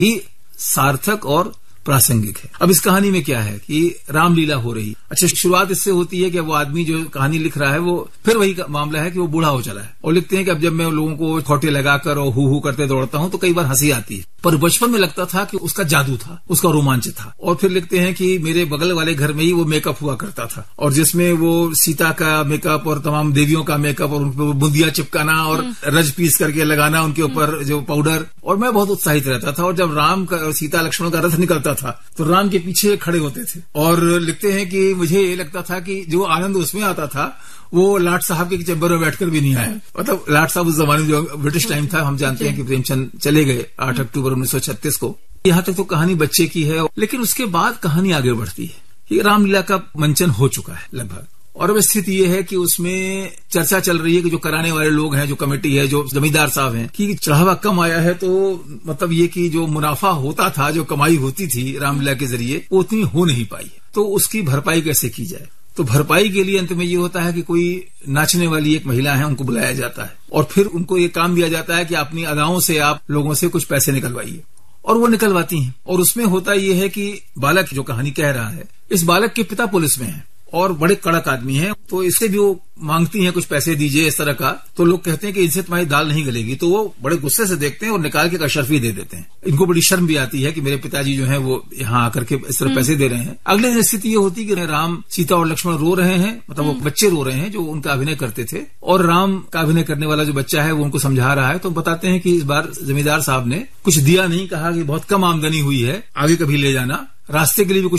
ही सार्थक और प्रासंगिक है। अब इस कहानी में क्या है कि रामलीला हो रही। अच्छा, शुरुआत इससे होती है कि वो आदमी जो कहानी लिख रहा है वो फिर वही मामला है कि वो बूढ़ा हो चला है और लिखते हैं कि अब जब मैं लोगों को खोटे लगाकर और हु करते दौड़ता हूं तो कई बार हंसी आती है, पर बचपन में लगता था कि उसका जादू था, उसका रोमांच था। और फिर लिखते हैं कि मेरे बगल वाले घर में ही वो मेकअप हुआ करता था और जिसमें वो सीता का मेकअप और तमाम देवियों का मेकअप और उनपे बुंदिया चिपकाना और रज पीस करके लगाना उनके ऊपर जो पाउडर, और मैं बहुत उत्साहित रहता था। और जब राम का और सीता लक्ष्मण का रथ निकलता था तो राम के पीछे खड़े होते थे और लिखते हैं कि मुझे ये लगता था कि जो आनंद उसमें आता था वो लाट साहब के चैम्बर में बैठकर भी नहीं आया। मतलब लाट साहब उस जमाने में जो ब्रिटिश टाइम था, हम जानते हैं कि प्रेमचंद चले गए 8 अक्टूबर 1936 को। यहाँ तक तो कहानी बच्चे की है, लेकिन उसके बाद कहानी आगे बढ़ती है कि रामलीला का मंचन हो चुका है लगभग, और अब स्थिति ये है कि उसमें चर्चा चल रही है कि जो कराने वाले लोग हैं, जो कमेटी है, जो जमींदार साहब हैं, कि चढ़ावा कम आया है तो मतलब ये कि जो मुनाफा होता था, जो कमाई होती थी रामलीला के जरिए, वो उतनी हो नहीं पाई, तो उसकी भरपाई कैसे की जाए। तो भरपाई के लिए अंत में ये होता है कि कोई नाचने वाली एक महिला है, उनको बुलाया जाता है और फिर उनको ये काम दिया जाता है कि अपनी अदाओं से आप लोगों से कुछ पैसे निकलवाइए, और वो निकलवाती हैं। और उसमें होता ये है कि बालक जो कहानी कह रहा है, इस बालक के पिता पुलिस में हैं और बड़े कड़क आदमी हैं, तो इससे भी वो मांगती हैं कुछ पैसे दीजिए इस तरह का। तो लोग कहते हैं कि इनसे तुम्हारी दाल नहीं गलेगी, तो वो बड़े गुस्से से देखते हैं और निकाल के अशर्फी दे देते हैं। इनको बड़ी शर्म भी आती है कि मेरे पिताजी जो हैं वो यहाँ आकर के इस तरह पैसे दे रहे हैं। अगले दिन स्थिति ये होती है कि राम, सीता और लक्ष्मण रो रहे हैं, मतलब वो बच्चे रो रहे हैं जो उनका अभिनय करते थे, और राम का अभिनय करने वाला जो बच्चा है वो उनको समझा रहा है। तो बताते हैं कि इस बार जमींदार साहब ने कुछ दिया नहीं, कहा कि बहुत कम आमदनी हुई है, आगे कभी ले जाना, रास्ते के लिए भी कुछ